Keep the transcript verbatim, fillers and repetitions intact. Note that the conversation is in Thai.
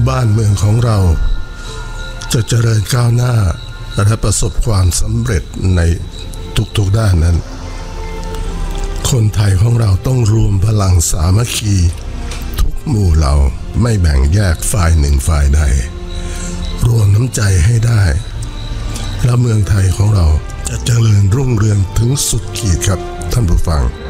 บ้านเมืองของเราจะเจริญก้าวหน้าและประสบความสำเร็จในทุกๆด้านนั้นคนไทยของเราต้องรวมพลังสามัคคีทุกหมู่เหล่าไม่แบ่งแยกฝ่ายหนึ่งฝ่ายใดรวมน้ำใจให้ได้และเมืองไทยของเราจะเจริญรุ่งเรืองถึงสุดขีดครับท่านผู้ฟัง